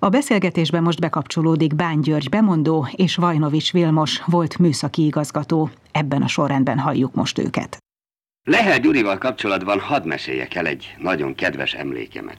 A beszélgetésben most bekapcsolódik Bán György bemondó és Vajnovics Vilmos volt műszaki igazgató. Ebben a sorrendben halljuk most őket. Lehel Gyurival kapcsolatban hadd meséljek el egy nagyon kedves emlékemet.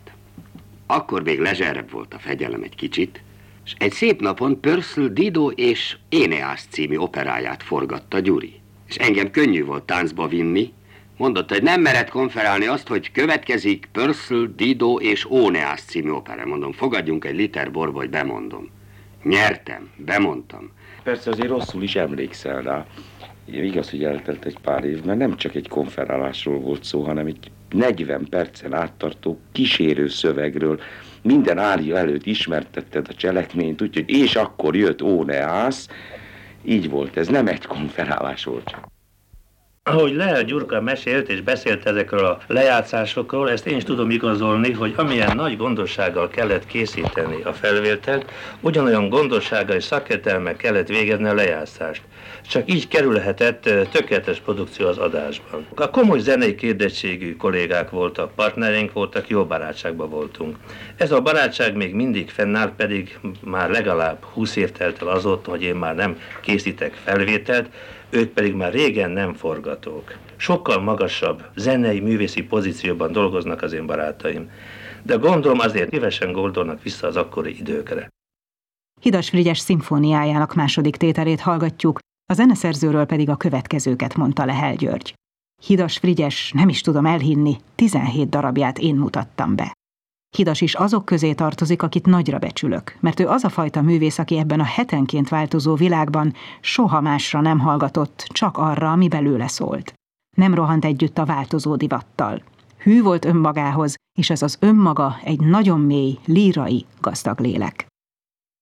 Akkor még lezserebb volt a fegyelem egy kicsit, és egy szép napon Purcell, Dido és Éneász című operáját forgatta Gyuri. És engem könnyű volt táncba vinni, mondotta, hogy nem mered konferálni azt, hogy következik Purcell, Dido és Óneász című opera. Mondom, fogadjunk egy liter borba, hogy bemondom. Nyertem, bemondtam. Persze azért rosszul is emlékszel rá. Igaz, hogy eltelt egy pár év, mert nem csak egy konferálásról volt szó, hanem egy 40 percen áttartó kísérő szövegről. Minden ária előtt ismertetted a cselekményt, úgyhogy és akkor jött Óneász. Így volt, ez nem egy konferálás volt csak. Ahogy Lehel Gyurka mesélt és beszélt ezekről a lejátszásokról, ezt én is tudom igazolni, hogy amilyen nagy gondossággal kellett készíteni a felvételt, ugyanolyan gondossággal és szakértelemmel kellett végezni a lejátszást. Csak így kerülhetett tökéletes produkció az adásban. A komoly zenei képzettségű kollégák voltak, partnereink voltak, jó barátságban voltunk. Ez a barátság még mindig fennáll, pedig már legalább 20 év telt el azóta, hogy én már nem készítek felvételt, ők pedig már régen nem forgatók. Sokkal magasabb zenei, művészi pozícióban dolgoznak az én barátaim, de gondolom azért szívesen gondolnak vissza az akkori időkre. Hidas Frigyes szimfóniájának második tételét hallgatjuk, a zeneszerzőről pedig a következőket mondta Lehel György. Hidas Frigyes, nem is tudom elhinni, 17 darabját én mutattam be. Hidas is azok közé tartozik, akit nagyra becsülök, mert ő az a fajta művész, aki ebben a hetenként változó világban soha másra nem hallgatott, csak arra, ami belőle szólt. Nem rohant együtt a változó divattal. Hű volt önmagához, és ez az önmaga egy nagyon mély, lírai, gazdag lélek.